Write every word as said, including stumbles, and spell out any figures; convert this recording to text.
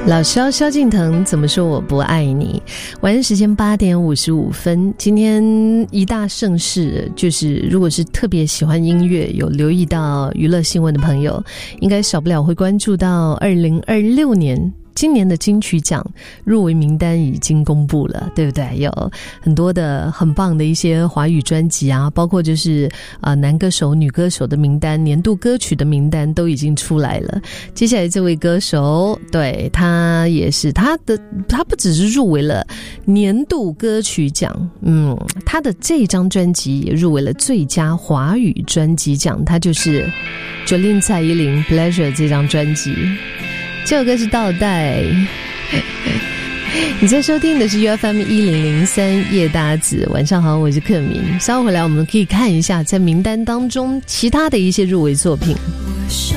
老萧萧敬腾怎么说我不爱你？晚上时间八点五十五分。今天一大盛事，就是如果是特别喜欢音乐，有留意到娱乐新闻的朋友，应该少不了会关注到二零二六年。今年的金曲奖入围名单已经公布了，对不对？有很多的很棒的一些华语专辑啊，包括就是呃男歌手、女歌手的名单、年度歌曲的名单都已经出来了。接下来这位歌手，对，他也是他的，他不只是入围了年度歌曲奖，嗯，他的这张专辑也入围了最佳华语专辑奖，他就是 Jolin 蔡依林 Pleasure 这张专辑。这首歌是倒带。你在收听的是 U F M 一零零三夜搭子，晚上好，我是克明。稍后回来我们可以看一下在名单当中其他的一些入围作品。